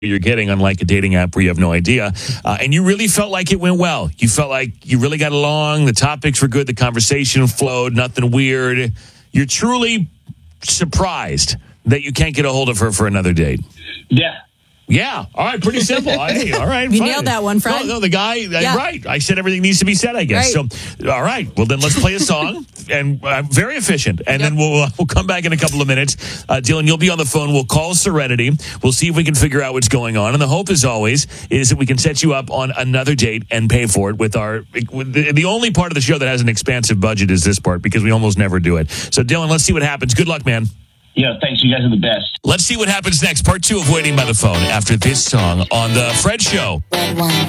you're getting, unlike a dating app where you have no idea. And you really felt like it went well. You felt like you really got along. The topics were good. The conversation flowed. Nothing weird. You're truly surprised that you can't get a hold of her for another date. Yeah. Yeah. All right. Pretty simple. Hey, all right. You fine. nailed that one, Fred. No, the guy, Yeah. right. I said everything needs to be said, I guess. Right. So, all right. Well, then let's play a song. And very efficient. And then we'll come back in a couple of minutes. Dylan, you'll be on the phone. We'll call Serenity. We'll see if we can figure out what's going on. And the hope, as always, is that we can set you up on another date and pay for it with the only part of the show that has an expansive budget is this part, because we almost never do it. So, Dylan, let's see what happens. Good luck, man. Yeah, thanks. You guys are the best. Let's see what happens next. Part 2 of Waiting by the Phone after this song on The Fred Show. Red wine.